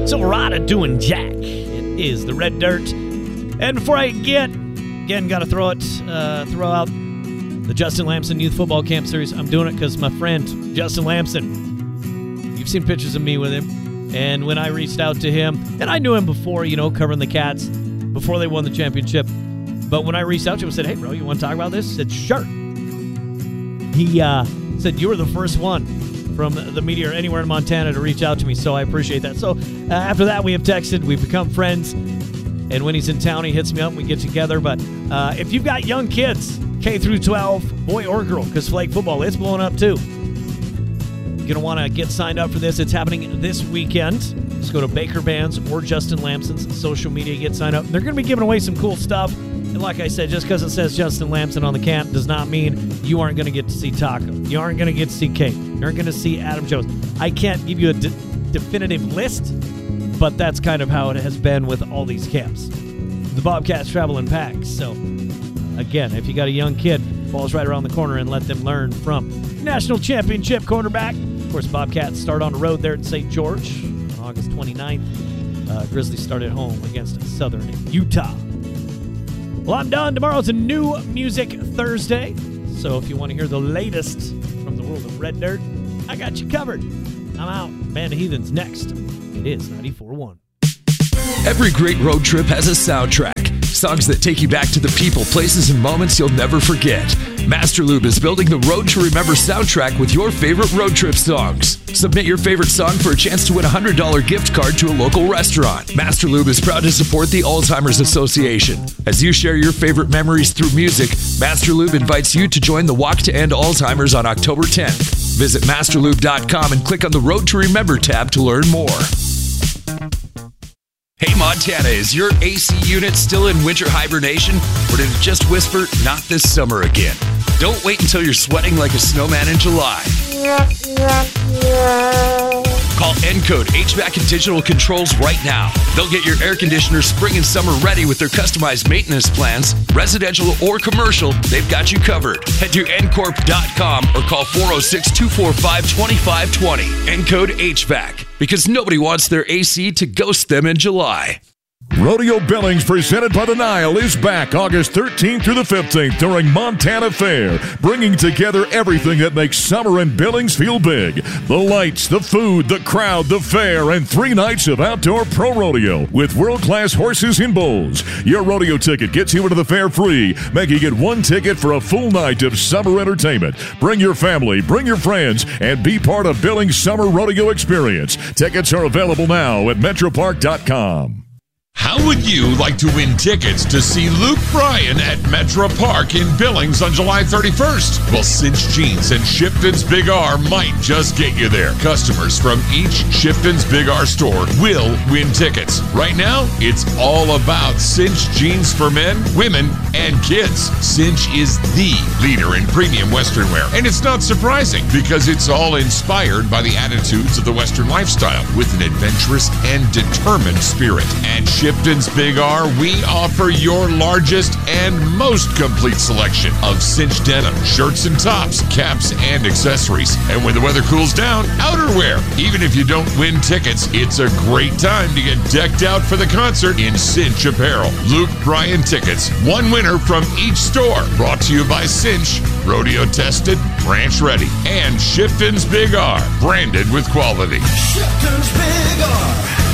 Silverado doing Jack. It is the Red Dirt. And before I again, got to throw out the Justin Lamson Youth Football Camp Series. I'm doing it because my friend, Justin Lamson, you've seen pictures of me with him. And when I reached out to him, and I knew him before, covering the Cats, before they won the championship. But when I reached out to him and said, hey, bro, you want to talk about this? He said, sure. He said, you were the first one from the media or anywhere in Montana to reach out to me, so I appreciate that. So after that, we have texted. We've become friends. And when he's in town, he hits me up and we get together. But if you've got young kids, K through 12, boy or girl, because flag football, it's blowing up too. You're going to want to get signed up for this. It's happening this weekend. Just go to Baker Bands or Justin Lamson's social media, get signed up. They're going to be giving away some cool stuff. And like I said, just because it says Justin Lamson on the camp does not mean you aren't going to get to see Taco. You aren't going to get to see Kate. You aren't going to see Adam Jones. I can't give you a definitive list, but that's kind of how it has been with all these camps. The Bobcats travel in packs. So, again, if you got a young kid, ball's right around the corner and let them learn from national championship quarterback. Of course, Bobcats start on the road there in St. George on August 29th. Grizzlies start at home against Southern Utah. Well, I'm done. Tomorrow's a new Music Thursday. So if you want to hear the latest from the world of Red Dirt, I got you covered. I'm out. Band of Heathens next. It is 94.1. Every great road trip has a soundtrack. Songs that take you back to the people, places, and moments you'll never forget. Master Lube is building the Road to Remember soundtrack with your favorite road trip songs. Submit your favorite song for a chance to win a $100 gift card to a local restaurant. Master Lube is proud to support the Alzheimer's Association. As you share your favorite memories through music, Master Lube invites you to join the Walk to End Alzheimer's on October 10th. Visit masterlube.com and click on the Road to Remember tab to learn more. Hey Montana, is your AC unit still in winter hibernation? Or did it just whisper, not this summer again? Don't wait until you're sweating like a snowman in July. Call Encode HVAC and Digital Controls right now. They'll get your air conditioner spring and summer ready with their customized maintenance plans. Residential or commercial, they've got you covered. Head to ncorp.com or call 406-245-2520. Encode HVAC, because nobody wants their AC to ghost them in July. Rodeo Billings, presented by the Nile, is back August 13th through the 15th during Montana Fair, bringing together everything that makes summer in Billings feel big. The lights, the food, the crowd, the fair, and 3 nights of outdoor pro rodeo with world-class horses and bulls. Your rodeo ticket gets you into the fair free, making it 1 ticket for a full night of summer entertainment. Bring your family, bring your friends, and be part of Billings' summer rodeo experience. Tickets are available now at metropark.com. How would you like to win tickets to see Luke Bryan at Metro Park in Billings on July 31st? Well, Cinch Jeans and Shipton's Big R might just get you there. Customers from each Shipton's Big R store will win tickets. Right now, it's all about Cinch Jeans for men, women, and kids. Cinch is the leader in premium Western wear. And it's not surprising because it's all inspired by the attitudes of the Western lifestyle with an adventurous and determined spirit. And Shipton's Big R, we offer your largest and most complete selection of cinch denim, shirts and tops, caps and accessories. And when the weather cools down, outerwear. Even if you don't win tickets, it's a great time to get decked out for the concert in Cinch apparel. Luke Bryan tickets, 1 winner from each store. Brought to you by Cinch, rodeo tested, ranch ready, and Shipton's Big R, branded with quality. Shipton's Big R.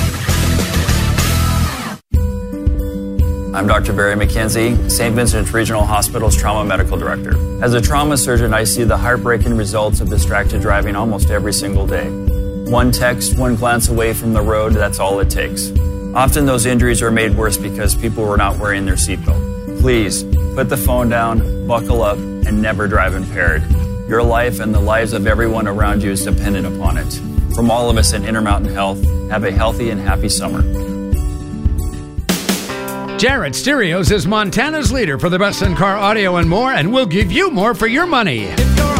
I'm Dr. Barry McKenzie, St. Vincent's Regional Hospital's Trauma Medical Director. As a trauma surgeon, I see the heartbreaking results of distracted driving almost every single day. 1 text, 1 glance away from the road, that's all it takes. Often those injuries are made worse because people were not wearing their seatbelt. Please, put the phone down, buckle up, and never drive impaired. Your life and the lives of everyone around you is dependent upon it. From all of us at Intermountain Health, have a healthy and happy summer. Jarrett Stereos is Montana's leader for the best in-car audio and more, and we'll give you more for your money. If you're